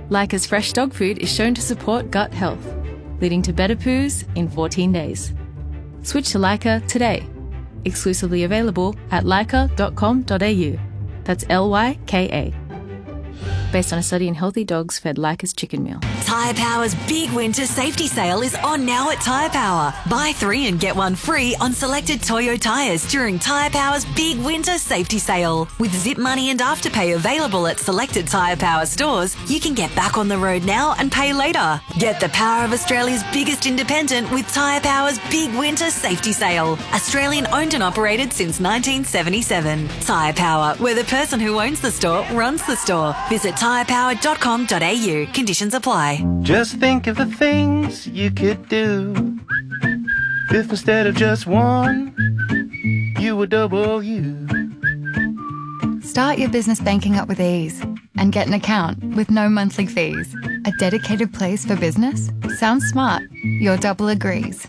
Leica's fresh dog food is shown to support gut health, leading to better poos in 14 days. Switch to Leica today. Exclusively available at leica.com.au. That's Lyka. Based on a study in healthy dogs fed Leica's chicken meal. Tyre Power's big winter safety sale is on now at Tyre Power. Buy 3 and get 1 free on selected Toyo tyres during Tyre Power's big winter safety sale. With Zip Money and Afterpay available at selected Tyre Power stores, you can get back on the road now and pay later. Get the power of Australia's biggest independent with Tyre Power's big winter safety sale. Australian owned and operated since 1977. Tyre Power, where the person who owns the store runs the store. Visit tyrepower.com.au. Conditions apply. Just think of the things you could do if instead of just one, you were double you. Start your business banking up with ease and get an account with no monthly fees. A dedicated place for business? Sounds smart. Your double agrees.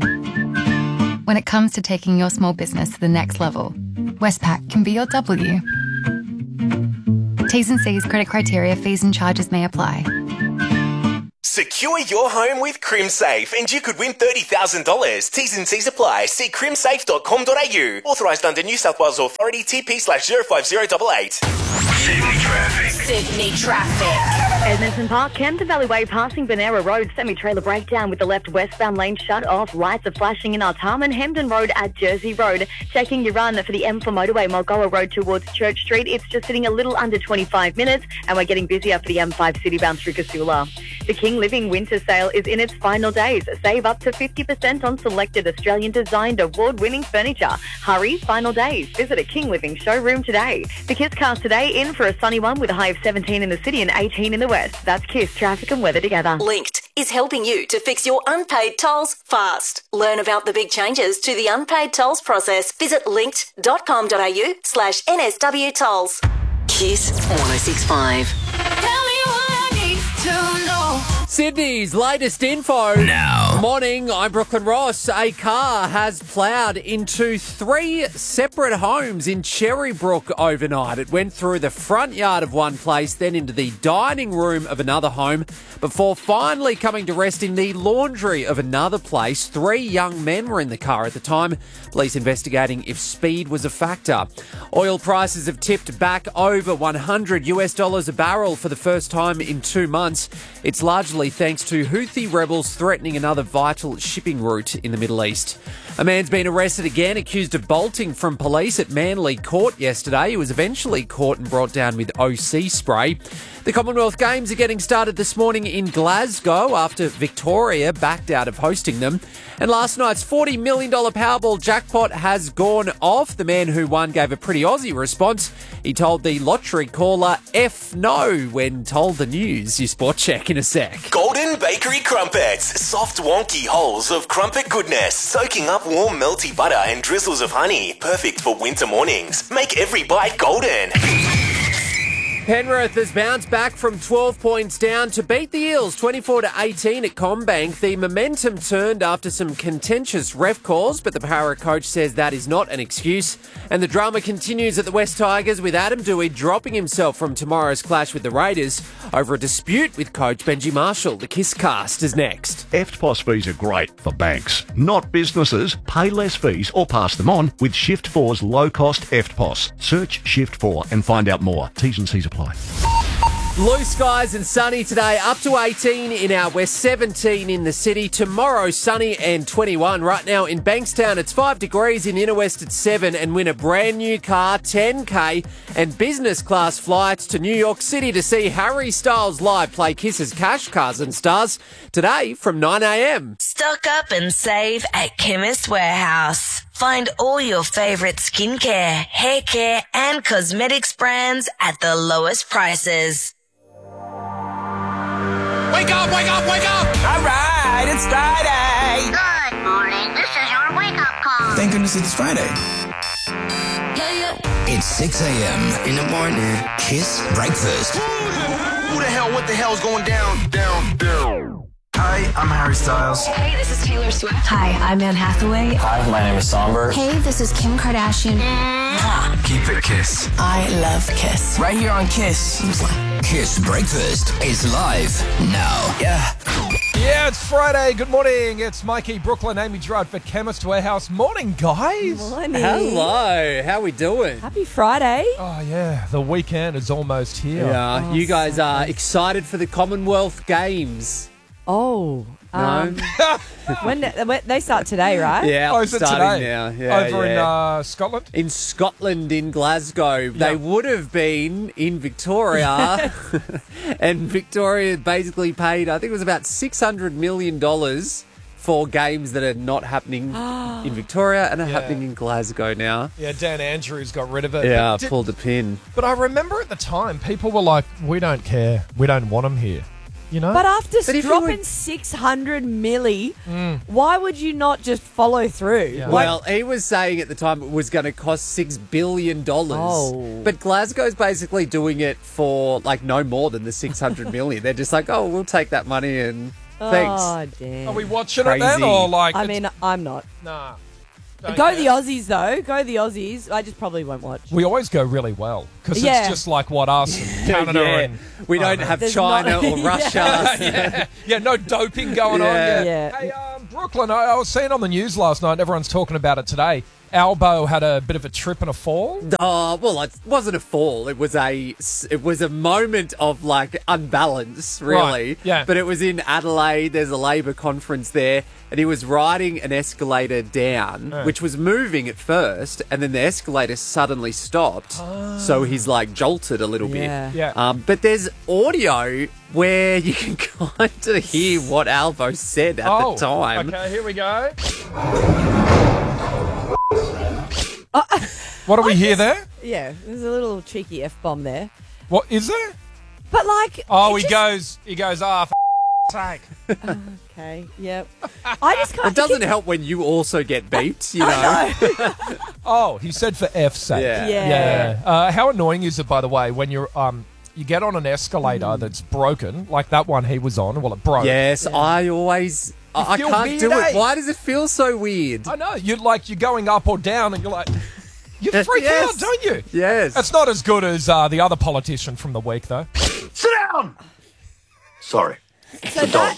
When it comes to taking your small business to the next level, Westpac can be your W. T's and C's, credit criteria, fees and charges may apply. Secure your home with CrimSafe and you could win $30,000. T's and C's apply. See crimsafe.com.au. Authorised under New South Wales Authority TP/05088. Sydney traffic. Sydney traffic. Edmonton Park, Camden Valley Way, passing Benera Road, semi-trailer breakdown with the left westbound lane shut off. Lights are flashing in Artarmon, Hemden Road at Jersey Road. Checking your run for the M4 motorway, Mulgoa Road towards Church Street. It's just sitting a little under 25 minutes, and we're getting busier for the M5 city-bound through Casula. The King Living Winter Sale is in its final days. Save up to 50% on selected Australian-designed award-winning furniture. Hurry, final days. Visit a King Living showroom today. The Kiss Cast today in for a sunny one with a high of 17 in the city and 18 in the west. That's Kiss, traffic and weather together. Linked is helping you to fix your unpaid tolls fast. Learn about the big changes to the unpaid tolls process. Visit linked.com.au/NSW tolls. Kiss 1065. Sydney's latest info. Now. Morning, I'm Brooklyn Ross. A car has ploughed into 3 separate homes in Cherrybrook overnight. It went through the front yard of one place, then into the dining room of another home, before finally coming to rest in the laundry of another place. 3 young men were in the car at the time. Police investigating if speed was a factor. Oil prices have tipped back over $100 a barrel for the first time in 2 months. It's largely thanks to Houthi rebels threatening another vital shipping route in the Middle East. A man's been arrested again, accused of bolting from police at Manly Court yesterday. He was eventually caught and brought down with OC spray. The Commonwealth Games are getting started this morning in Glasgow after Victoria backed out of hosting them. And last night's $40 million Powerball jackpot has gone off. The man who won gave a pretty Aussie response. He told the lottery caller F no when told the news. Your spot check in a sec. Golden Bakery Crumpets. Soft, wonky holes of crumpet goodness, soaking up warm, melty butter and drizzles of honey. Perfect for winter mornings. Make every bite golden. Penrith has bounced back from 12 points down to beat the Eels 24-18 at CommBank. The momentum turned after some contentious ref calls, but the Para coach says that is not an excuse. And the drama continues at the West Tigers with Adam Doueihi dropping himself from tomorrow's clash with the Raiders over a dispute with coach Benji Marshall. The Kiss Cast is next. EFTPOS fees are great for banks, not businesses. Pay less fees or pass them on with Shift4's low-cost EFTPOS. Search Shift4 and find out more. T's and C's apply. Blue skies and sunny today, up to 18 in our west, 17 in the city. Tomorrow, sunny and 21. Right now in Bankstown, it's 5 degrees. In Inner West, it's 7. And win a brand new car, 10K, and business class flights to New York City to see Harry Styles live play Kiss's Cash Cars and Stars today from 9 a.m. Stock up and save at Chemist Warehouse. Find all your favourite skincare, hair care and cosmetics brands at the lowest prices. Wake up, wake up, wake up! All right, it's Friday. Good morning. This is your wake-up call. Thank goodness it's Friday. It's 6 a.m. in the morning. Kiss breakfast. Who the hell, what the hell's going down? Hi, I'm Harry Styles. Hey, this is Taylor Swift. Hi, I'm Anne Hathaway. Hi, my name is Songbird. Hey, this is Kim Kardashian. Keep it Kiss. I love Kiss. Right here on Kiss. Kiss Breakfast is live now. Yeah, it's Friday. Good morning. It's Mikey, Brooklyn, Amy Gerard for Chemist Warehouse. Morning, guys. Morning. Hello. How we doing? Happy Friday. Oh, yeah. The weekend is almost here. Yeah. Oh, you guys so are nice. excited for the Commonwealth Games? Oh. No? When they start today, right? Yeah, Oh, is it starting today? now. Yeah, Over yeah. in Scotland? In Scotland, in Glasgow. They would have been in Victoria. And Victoria basically paid, I think it was about $600 million for games that are not happening in Victoria and are happening in Glasgow now. Yeah, Dan Andrews got rid of it. Yeah, But pulled a pin. But I remember at the time, people were like, we don't care. We don't want them here. You know? But after But if you dropping would- 600 milli, why would you not just follow through? Yeah. Well, he was saying at the time it was going to cost $6 billion. Oh. But Glasgow's basically doing it for like no more than the $600 million. They're just like, oh, we'll take that money and thanks. Oh, damn. Are we watching it then? Crazy. Or like, I mean, I'm not. nah. Don't Go care. the Aussies, though. Go the Aussies. I just probably won't watch. We always go really well because Yeah. it's just like what us and Canada Yeah. and We don't have There's China not- or Russia. yeah, no doping going on. Yeah. Yeah. Hey, Brooklyn, I was seeing on the news last night. Everyone's talking about it today. Albo had a bit of a trip and a fall. Oh, well, it wasn't a fall. It was a moment of like unbalance, really. Right, yeah. But it was in Adelaide. There's a Labor conference there, and he was riding an escalator down, which was moving at first, and then the escalator suddenly stopped. So he's like jolted a little Yeah. bit. Yeah. But there's audio where you can kind of hear what Albo said at the time. Okay, here we go. What do we hear there? Yeah, there's a little cheeky F-bomb there. What is there? But, like... Oh, it he just- goes, for sake. Okay, yep. I just can't... It doesn't help when you also get beeped, you know. Oh, he said for F's sake. Yeah. Yeah. How annoying is it, by the way, when you're you get on an escalator that's broken, like that one he was on? Well, it broke. Yes, I always... I feel can't weird, do it. eh? Why does it feel so weird? I know. You're going up or down, and you're like, you freak Yes. out, don't you? Yes. That's not as good as the other politician from the week, though. Sit down! Sorry. So that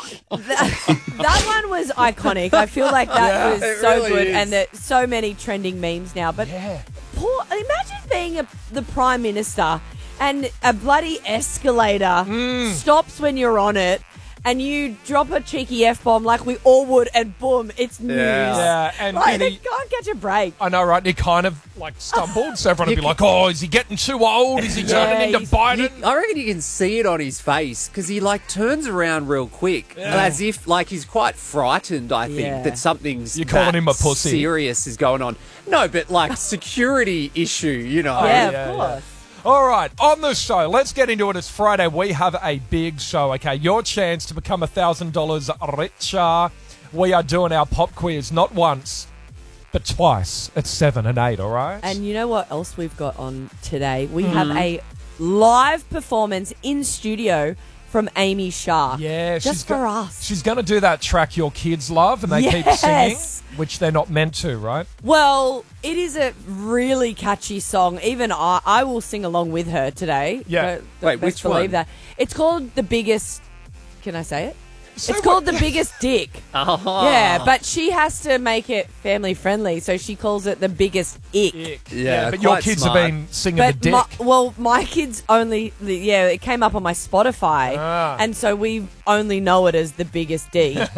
one was iconic. I feel like that was it so really good, is. and there's so many trending memes now. But imagine being the Prime Minister and a bloody escalator stops when you're on it, and you drop a cheeky F-bomb like we all would, and boom, it's news. Yeah, and Like, they he, can't catch a break. I know, right? He kind of like stumbled, so everyone would be like, "Oh, is he getting too old? Is he turning into Biden?" I reckon you can see it on his face because he like turns around real quick, as if like he's quite frightened. I think Yeah. that something's You're calling that him a pussy. serious is going on. No, but like security issue, you know. Yeah, yeah, of course. All right, on the show, let's get into it. It's Friday. We have a big show, okay? Your chance to become $1,000 richer. We are doing our pop quiz not once, but twice at 7 and 8, all right? And you know what else we've got on today? We have a live performance in studio from Amy Shah. yeah, just for us. She's going to do that track your kids love, and they keep Yes. singing, which they're not meant to, right? Well, it is a really catchy song. Even I will sing along with her today. Yeah. Wait, best which believe one? that. It's called The Biggest... Can I say it? Say It's called The Biggest Dick. Oh. Yeah, but she has to make it family friendly, so she calls it The Biggest Ick. Yeah, but your quite kids smart. have been singing the dick. My kids only... Yeah, it came up on my Spotify, and so we only know it as The Biggest D. Mom,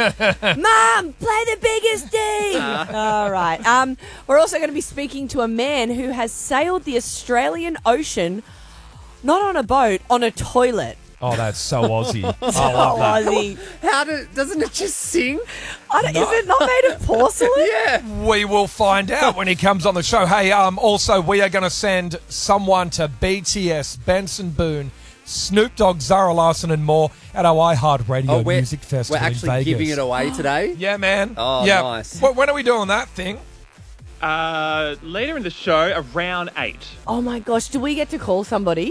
play The Biggest D! All right. We're also going to be speaking to a man who has sailed the Australian Ocean, not on a boat, on a toilet. Oh, that's so Aussie. I love that. Aussie. Doesn't it just sing? Is it not made of porcelain? Yeah. We will find out when he comes on the show. Hey, also, we are going to send someone to BTS, Benson Boone, Snoop Dogg, Zara Larsson, and more at our iHeartRadio Music Festival We're actually in Vegas. giving it away today? Yeah, man. Oh, yeah. nice. When are we doing that thing? Later in the show, around 8. Oh my gosh, do we get to call somebody?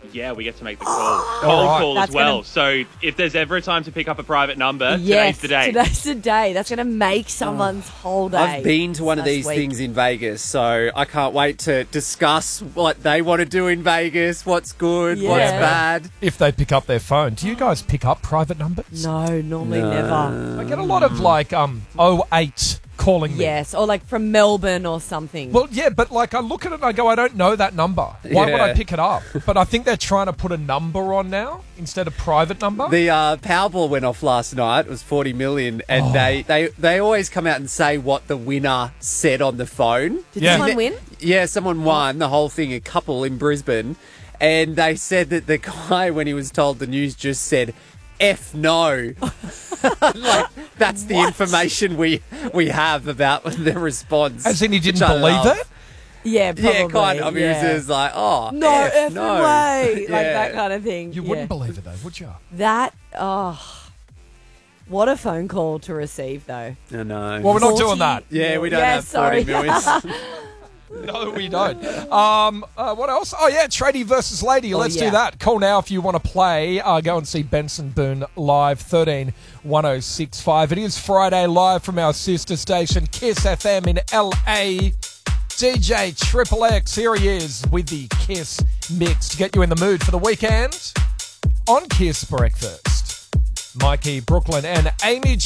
Yeah, we get to make the call. Call That's as well. gonna- So if there's ever a time to pick up a private number, Yes, today's the day. Today's the day. That's going to make someone's whole day. I've been to one of this these week. things in Vegas, so I can't wait to discuss what they want to do in Vegas, what's good, what's Yeah. bad. If they pick up their phone, do you guys pick up private numbers? No, normally No. never. I get a lot of 08 calling me. Yes, or like from Melbourne or something. Well, yeah, but like I look at it and I go, I don't know that number. Why would I Yeah. pick it up? But I think they're trying to put a number on now instead of private number. The Powerball went off last night. It was 40 million, and they always come out and say what the winner said on the phone. Did someone win? Yeah, someone won the whole thing, a couple in Brisbane, and they said that the guy, when he was told the news, just said, F no. Like, that's the information we have about the response. As in he didn't which I believe love. it? Yeah, probably. Yeah, kind of. He was yeah. just like, oh, No, F no. way. Like Yeah. that kind of thing. You wouldn't believe it though, would you? That, what a phone call to receive, though. I know. Well, we're not doing that. Yeah, we don't Yeah, have 40 sorry. million. No, we don't. What else? Oh, yeah, Tradie versus Lady. Let's do that. Call now if you want to play. Go and see Benson Boone live, 13-1065. It is Friday live from our sister station, Kiss FM in LA. DJ Triple X, here he is with the Kiss Mix to get you in the mood for the weekend on Kiss Breakfast. Mikey, Brooklyn and Amy